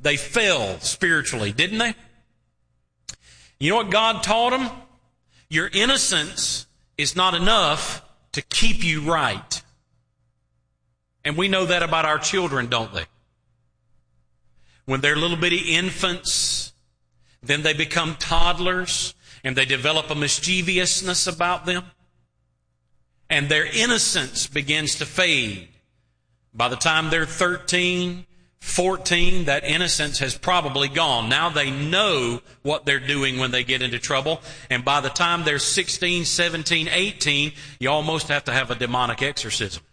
They fell spiritually, didn't they? You know what God taught them? Your innocence is not enough to keep you right. And we know that about our children, don't they? When they're little bitty infants, then they become toddlers, and they develop a mischievousness about them. And their innocence begins to fade. By the time they're 13, 14, that innocence has probably gone. Now they know what they're doing when they get into trouble. And by the time they're 16, 17, 18, you almost have to have a demonic exorcism.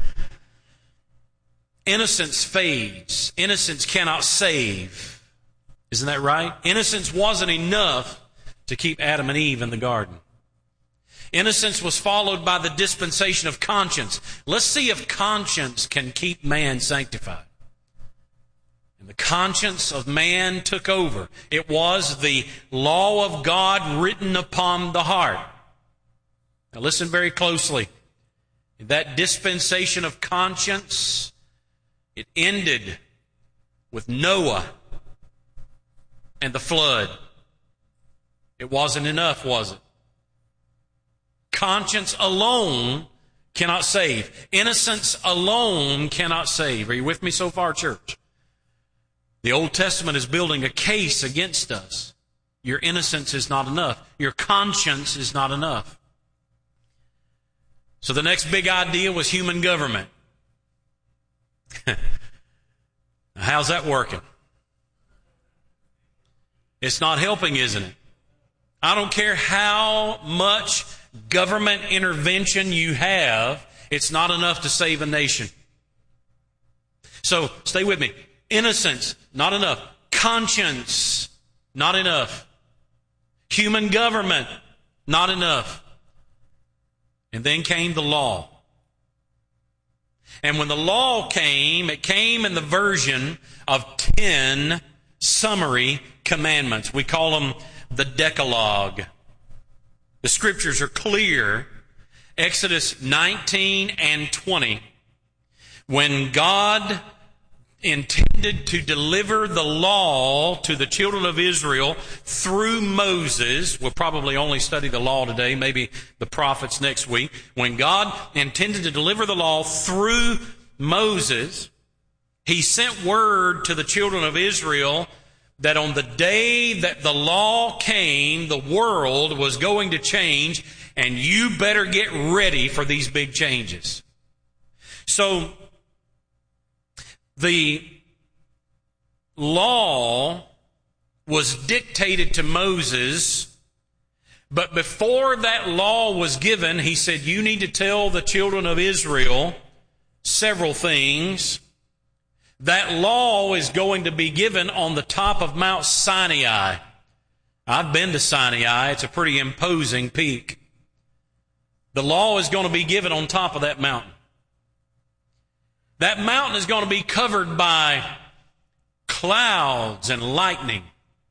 Innocence fades. Innocence cannot save. Isn't that right? Innocence wasn't enough to keep Adam and Eve in the garden. Innocence was followed by the dispensation of conscience. Let's see if conscience can keep man sanctified. And the conscience of man took over. It was the law of God written upon the heart. Now listen very closely. That dispensation of conscience, it ended with Noah and the flood. It wasn't enough, was it? Conscience alone cannot save. Innocence alone cannot save. Are you with me so far, church? The Old Testament is building a case against us. Your innocence is not enough. Your conscience is not enough. So the next big idea was human government. How's that working? It's not helping, isn't it? I don't care how much government intervention you have, it's not enough to save a nation. So, stay with me. Innocence, not enough. Conscience, not enough. Human government, not enough. And then came the law. And when the law came, it came in the version of 10 summary commandments. We call them the Decalogue. The Scriptures are clear. Exodus 19 and 20. When God intended to deliver the law to the children of Israel through Moses, we'll probably only study the law today, maybe the prophets next week. When God intended to deliver the law through Moses, He sent word to the children of Israel that on the day that the law came, the world was going to change, and you better get ready for these big changes. So, the law was dictated to Moses, but before that law was given, he said, you need to tell the children of Israel several things. That law is going to be given on the top of Mount Sinai. I've been to Sinai. It's a pretty imposing peak. The law is going to be given on top of that mountain. That mountain is going to be covered by clouds and lightning.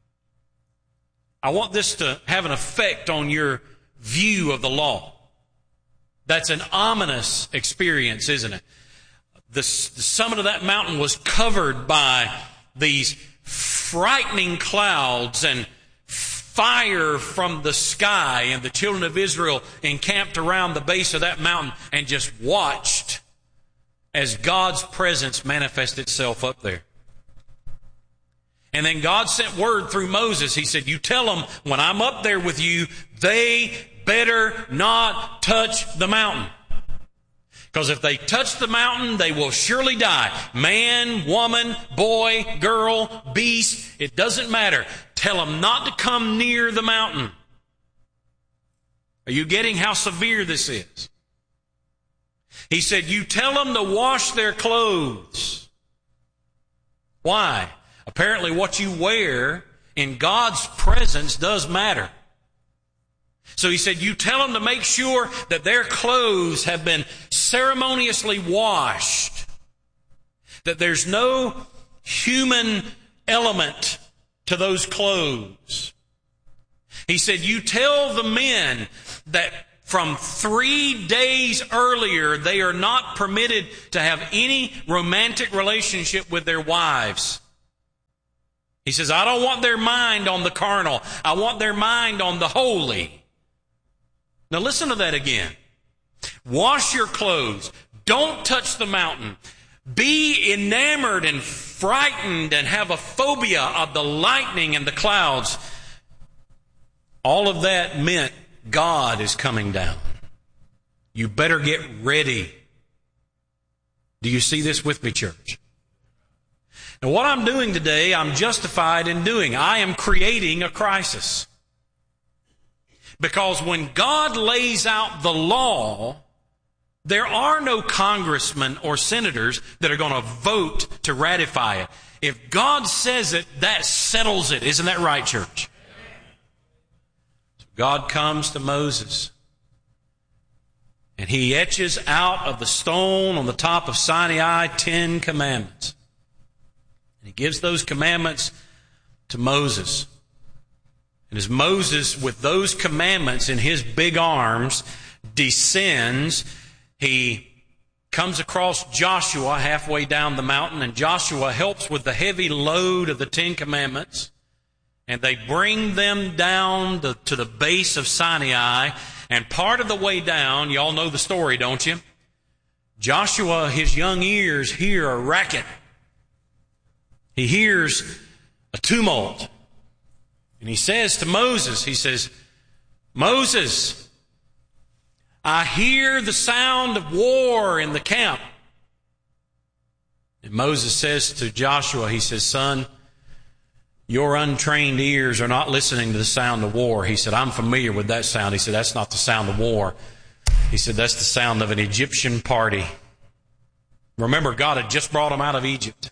I want this to have an effect on your view of the law. That's an ominous experience, isn't it? The summit of that mountain was covered by these frightening clouds and fire from the sky, and the children of Israel encamped around the base of that mountain and just watched as God's presence manifested itself up there. And then God sent word through Moses. He said, you tell them when I'm up there with you, they better not touch the mountain. Because if they touch the mountain, they will surely die. Man, woman, boy, girl, beast, it doesn't matter. Tell them not to come near the mountain. Are you getting how severe this is? He said, you tell them to wash their clothes. Why? Apparently what you wear in God's presence does matter. So he said, you tell them to make sure that their clothes have been ceremoniously washed. That there's no human element to those clothes. He said, you tell the men that from 3 days earlier, they are not permitted to have any romantic relationship with their wives. He says, I don't want their mind on the carnal. I want their mind on the holy. Now listen to that again. Wash your clothes. Don't touch the mountain. Be enamored and frightened and have a phobia of the lightning and the clouds. All of that meant God is coming down. You better get ready. Do you see this with me, church? Now, what I'm doing today, I'm justified in doing. I am creating a crisis. Because when God lays out the law, there are no congressmen or senators that are going to vote to ratify it. If God says it, that settles it. Isn't that right, church? So God comes to Moses, and he etches out of the stone on the top of Sinai 10 commandments. He gives those commandments to Moses. And as Moses, with those commandments in his big arms, descends, he comes across Joshua halfway down the mountain, and Joshua helps with the heavy load of the 10 commandments. And they bring them down to the base of Sinai. And part of the way down, you all know the story, don't you? Joshua, his young ears hear a racket. He hears a tumult. And he says to Moses, he says, Moses, I hear the sound of war in the camp. And Moses says to Joshua, he says, son, your untrained ears are not listening to the sound of war. He said, I'm familiar with that sound. He said, that's not the sound of war. He said, that's the sound of an Egyptian party. Remember, God had just brought them out of Egypt.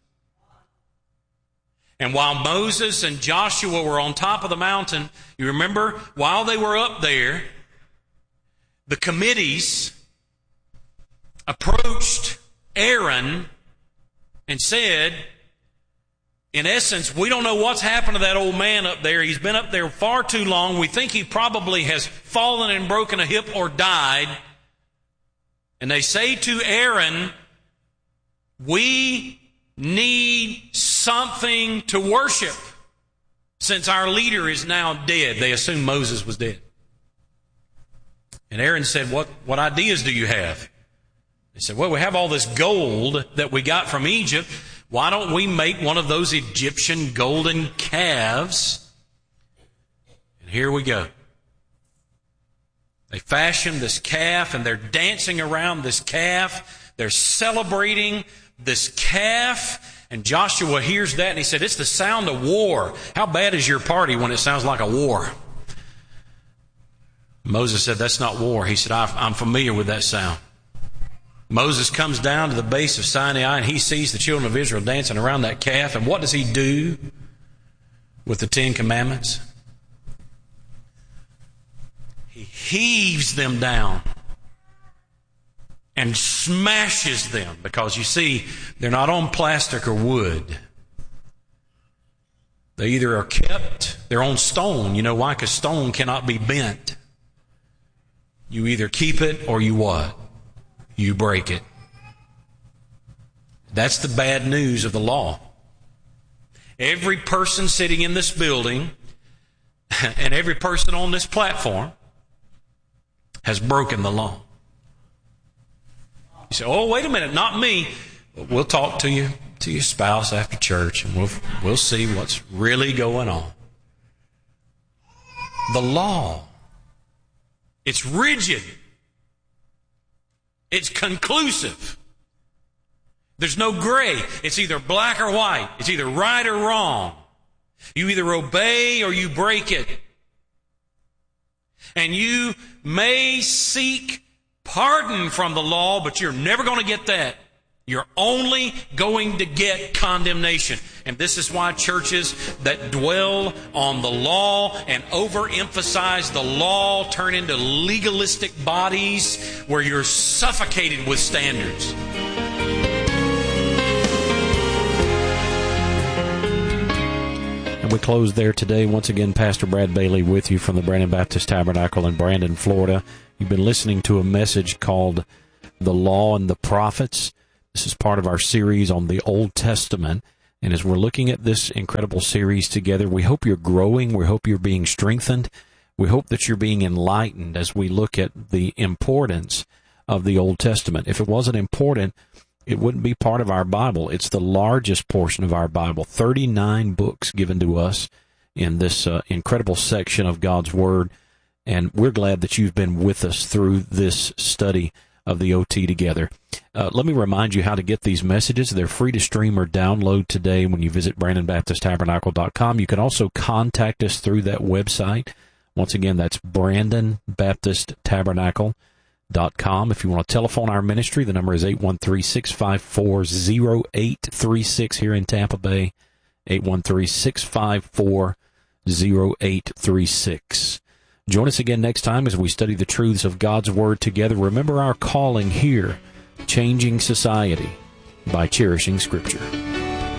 And while Moses and Joshua were on top of the mountain, you remember, while they were up there, the committees approached Aaron and said, in essence, we don't know what's happened to that old man up there. He's been up there far too long. We think he probably has fallen and broken a hip or died. And they say to Aaron, we need something to worship since our leader is now dead. They assumed Moses was dead. And Aaron said, what ideas do you have? They said, well, we have all this gold that we got from Egypt. Why don't we make one of those Egyptian golden calves? And here we go. They fashioned this calf, and they're dancing around this calf. They're celebrating this calf. And Joshua hears that, and he said, it's the sound of war. How bad is your party when it sounds like a war? Moses said, that's not war. He said, I'm familiar with that sound. Moses comes down to the base of Sinai, and he sees the children of Israel dancing around that calf. And what does he do with the 10 commandments? He heaves them down and smashes them, because you see, they're not on plastic or wood. They either are kept, they're on stone. You know why? Because stone cannot be bent. You either keep it or you what? You break it. That's the bad news of the law. Every person sitting in this building and every person on this platform has broken the law. You say, oh, wait a minute, not me. We'll talk to your spouse after church, and we'll see what's really going on. The law, it's rigid. It's conclusive. There's no gray. It's either black or white. It's either right or wrong. You either obey or you break it. And you may seek pardon from the law, but you're never going to get that. You're only going to get condemnation. And this is why churches that dwell on the law and overemphasize the law turn into legalistic bodies where you're suffocated with standards. And we close there today. Once again, Pastor Brad Bailey with you from the Brandon Baptist Tabernacle in Brandon, Florida. You've been listening to a message called The Law and the Prophets. This is part of our series on the Old Testament. And as we're looking at this incredible series together, we hope you're growing. We hope you're being strengthened. We hope that you're being enlightened as we look at the importance of the Old Testament. If it wasn't important, it wouldn't be part of our Bible. It's the largest portion of our Bible, 39 books given to us in this incredible section of God's Word. And we're glad that you've been with us through this study of the OT together. Let me remind you how to get these messages. They're free to stream or download today when you visit BrandonBaptistTabernacle.com. You can also contact us through that website. Once again, that's BrandonBaptistTabernacle.com. If you want to telephone our ministry, the number is 813-654-0836 here in Tampa Bay, 813-654-0836. Join us again next time as we study the truths of God's Word together. Remember our calling here, changing society by cherishing Scripture.